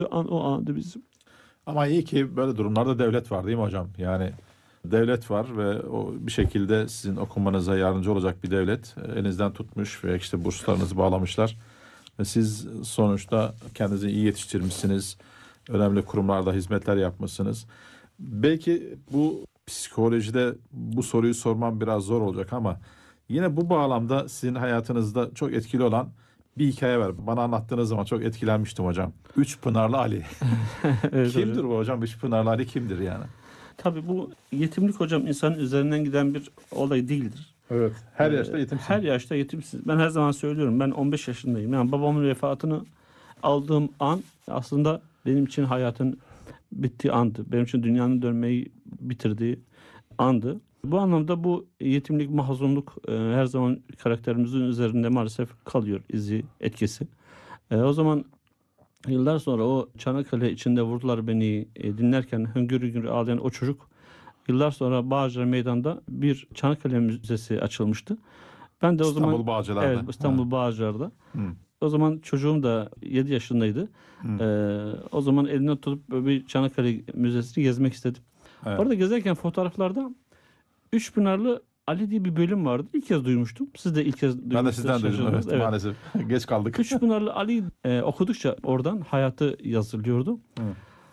an o andı bizim. Ama iyi ki böyle durumlarda devlet var değil mi hocam? Yani devlet var ve o bir şekilde sizin okumanıza yardımcı olacak bir devlet elinizden tutmuş ve işte burslarınızı bağlamışlar. Ve siz sonuçta kendinizi iyi yetiştirmişsiniz. Önemli kurumlarda hizmetler yapmışsınız. Belki bu psikolojide bu soruyu sormam biraz zor olacak ama yine bu bağlamda sizin hayatınızda çok etkili olan bir hikaye var. Bana anlattığınız zaman çok etkilenmiştim hocam. Üç Pınarlı Ali. Evet Kimdir hocam. bu hocam? Üç Pınarlı Ali kimdir yani? Tabii bu yetimlik hocam insanın üzerinden giden bir olay değildir. Evet. Her yaşta Her yetimsin. yaşta yetimsiz. Ben her zaman söylüyorum. Ben 15 yaşındayım. Yani babamın vefatını aldığım an aslında benim için hayatın bittiği andı. Benim için dünyanın dönmeyi bitirdiği andı. Bu anlamda bu yetimlik, mahzunluk her zaman karakterimizin üzerinde maalesef kalıyor izi, etkisi. O zaman yıllar sonra o Çanakkale içinde vurdular beni dinlerken hüngür hüngür ağlayan o çocuk yıllar sonra Bağcılar Meydan'da bir Çanakkale Müzesi açılmıştı. Ben de o zaman İstanbul evet Bağcılar'da. Ha. İstanbul Bağcılar'da. Hı. O zaman çocuğum da 7 yaşındaydı. Hı. O zaman elimden tutup böyle bir Çanakkale Müzesi'ni gezmek istedim. Evet. Orada gezerken fotoğraflarda Üç Pınarlı Ali diye bir bölüm vardı. İlk kez duymuştum. Siz de ilk kez Ben de duymakta sizden duydum. şaşırdınız. Evet, Evet. maalesef. Geç kaldık. Üç Pınarlı Ali okudukça oradan hayatı yazılıyordu. Hı.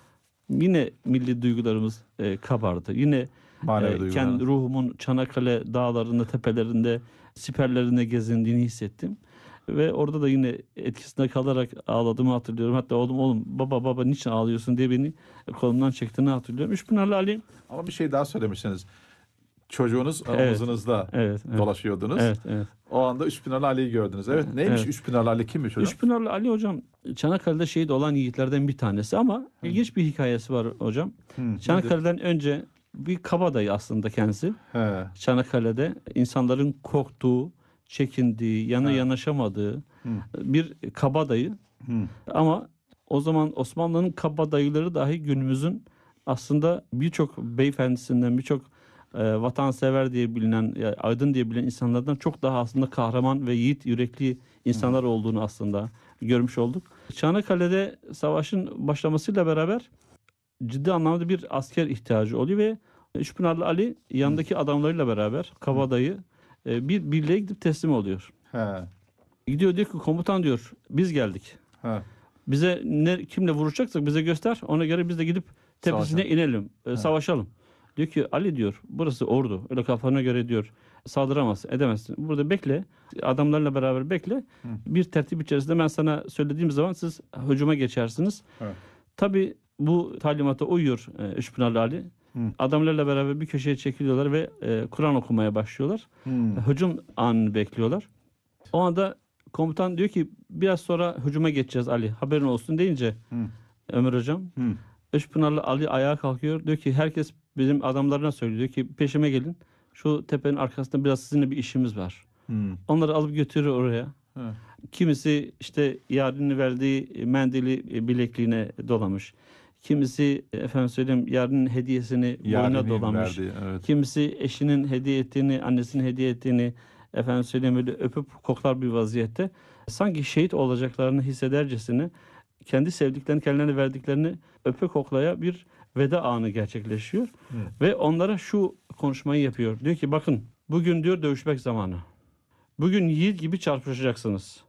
Yine milli duygularımız kabardı. Yine Manevi kendi duygular. ruhumun Çanakkale dağlarında, tepelerinde, siperlerinde gezindiğini hissettim. Ve orada da yine etkisinde kalarak ağladığımı hatırlıyorum. Hatta oğlum baba niçin ağlıyorsun diye beni kolumdan çektiğini hatırlıyorum. Üç Pınarlı Ali. Ama bir şey daha söylemişsiniz. Çocuğunuz Evet, omuzunuzda evet, evet. dolaşıyordunuz. Evet. O anda Üç Pınarlı Ali'yi gördünüz. Evet, neymiş Evet. Üç Pınarlı Ali, kimmiş hocam? Üç Pınarlı Ali hocam Çanakkale'de şehit olan yiğitlerden bir tanesi ama ilginç bir hikayesi var hocam. Nedir? Çanakkale'den önce bir kabadayı aslında kendisi. He. Çanakkale'de insanların korktuğu, çekindiği, yana Ha. yanaşamadığı Hı. bir kabadayı. Hı. Ama o zaman Osmanlı'nın kabadayıları dahi günümüzün aslında birçok beyefendisinden, birçok vatansever diye bilinen, aydın diye bilinen insanlardan çok daha aslında kahraman ve yiğit yürekli insanlar olduğunu aslında görmüş olduk. Çanakkale'de savaşın başlamasıyla beraber ciddi anlamda bir asker ihtiyacı oluyor ve Üçpınarlı Ali yanındaki adamlarıyla beraber kabadayı bir birliğe gidip teslim oluyor. He. Gidiyor diyor ki komutan diyor biz geldik. He. Bize kimle vuracaksak bize göster. Ona göre biz de gidip tepesine Savaşalım. inelim, savaşalım. Diyor ki Ali diyor burası ordu. Öyle kafana göre diyor saldıramazsın, edemezsin. Burada bekle. Adamlarla beraber bekle. Bir tertip içerisinde ben sana söylediğim zaman siz hücuma geçersiniz. Evet. Tabii bu talimata uyuyor Üçpınarlı Ali. Adamlarla beraber bir köşeye çekiliyorlar ve Kur'an okumaya başlıyorlar. Hücum anını bekliyorlar. O anda komutan diyor ki biraz sonra hücuma geçeceğiz Ali. Haberin olsun deyince Ömer hocam. Üçpınarlı Ali ayağa kalkıyor. Diyor ki herkes bizim adamlarına söylüyor. Diyor ki peşime gelin. Şu tepenin arkasında biraz sizinle bir işimiz var. Onları alıp götürüyor oraya. He. Kimisi işte yarını verdiği mendili bilekliğine dolamış. Kimisi efendim söyleyeyim yarının hediyesini boynuna Yaremin dolamış. verdiği, evet. Kimisi eşinin hediye ettiğini, annesinin hediye ettiğini efendim söyleyeyim öyle öpüp koklar bir vaziyette. Sanki şehit olacaklarını hissedercesine kendi sevdiklerini, kendilerine verdiklerini öpe koklaya bir veda anı gerçekleşiyor. Ve onlara şu konuşmayı yapıyor. Diyor ki bakın bugün diyor dövüşmek zamanı. Bugün yiğit gibi çarpışacaksınız.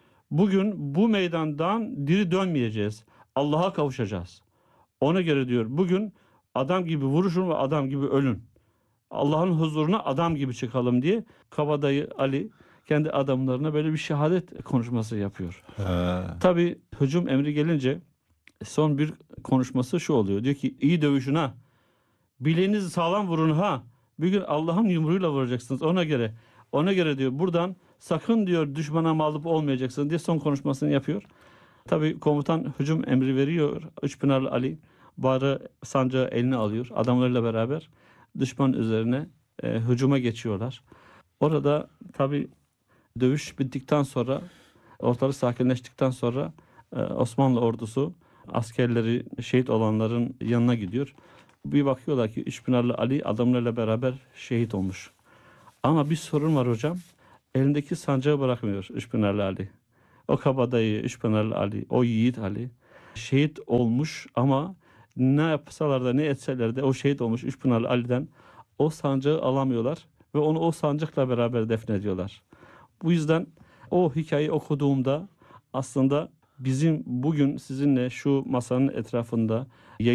Bugün bu meydandan diri dönmeyeceğiz. Allah'a kavuşacağız. Ona göre diyor bugün adam gibi vuruşun ve adam gibi ölün. Allah'ın huzuruna adam gibi çıkalım diye kabadayı Ali kendi adamlarına böyle bir şehadet konuşması yapıyor. He. Tabii hücum emri gelince son bir konuşması şu oluyor. Diyor ki iyi dövüşün ha. Bileğinizi sağlam vurun ha. Bir gün Allah'ın yumruğuyla vuracaksınız ona göre. Ona göre diyor buradan sakın diyor düşmana mağlup olmayacaksın diye son konuşmasını yapıyor. Tabii komutan hücum emri veriyor. Üçpınarlı Ali barı sancağı eline alıyor. Adamlarıyla beraber düşman üzerine hücuma geçiyorlar. Orada tabii dövüş bittikten sonra ortalık sakinleştikten sonra Osmanlı ordusu askerleri şehit olanların yanına gidiyor. Bir bakıyorlar ki Üçpınarlı Ali adamlarıyla beraber şehit olmuş. Ama bir sorun var hocam. Elindeki sancağı bırakmıyor Üçpınarlı Ali. O kabadayı Üçpınarlı Ali, o yiğit Ali şehit olmuş ama ne yapsalar da ne etseler de o şehit olmuş Üçpınarlı Ali'den o sancağı alamıyorlar ve onu o sancakla beraber defnediyorlar. Bu yüzden o hikayeyi okuduğumda aslında bizim bugün sizinle şu masanın etrafında